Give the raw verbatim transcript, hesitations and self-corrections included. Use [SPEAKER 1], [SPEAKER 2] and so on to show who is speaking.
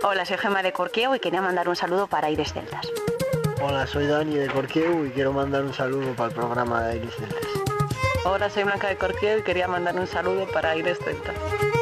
[SPEAKER 1] Hola, soy Gemma de Corqueu y quería mandar un saludo para Aires Celtas.
[SPEAKER 2] Hola, soy Dani de Corqueu y quiero mandar un saludo para el programa de Aires Celtas.
[SPEAKER 3] Hola, soy Blanca de Corqueu y quería mandar un saludo para Aires Celtas.